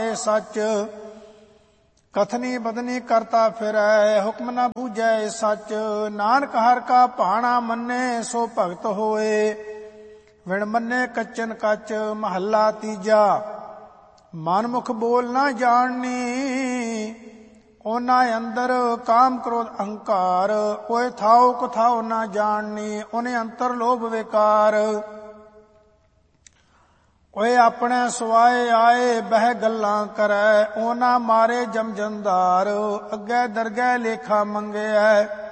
ਪਾਏ ਸੱਚ। ਕਥਨੀ ਬਦਨੀ ਕਰਤਾ ਫਿਰੈ, ਹੁਕਮ ਨ ਬੂਝੈ ਸੱਚ। ਨਾਨਕ ਹਰਿ ਕਾ ਭਾਣਾ ਮੰਨੇ, ਸੋ ਭਗਤ ਹੋਏ। ਵਿਣ ਮੰਨੇ ਕੱਚਨ ਕੱਚ, ਮਹੱਲਾ ਤੀਜਾ। ਮਨਮੁਖ ਬੋਲ ਨਾ ਜਾਣਨੀ, ਉਹਨਾਂ ਅੰਦਰ ਕਾਮ ਕ੍ਰੋਧ ਅਹੰਕਾਰ। ਓਏ ਥਾਉ ਕਥਾਉ ਨਾ ਜਾਣਨੀ, ਉਹਨੇ ਅੰਤਰ ਲੋਭ ਵਿਕਾਰ। ਓਏ ਆਪਣੇ ਸੁਆਏ ਆਏ ਬਹਿ ਗੱਲਾਂ ਕਰੈ, ਉਹਨਾਂ ਮਾਰੇ ਜਮ ਜੰਦਾਰ। ਅੱਗੇ ਦਰਗਹਿ ਲੇਖਾ ਮੰਗਿਆ,